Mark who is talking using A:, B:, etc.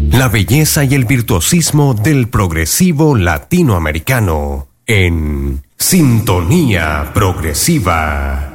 A: La belleza y el virtuosismo del progresivo latinoamericano en Sintonía Progresiva.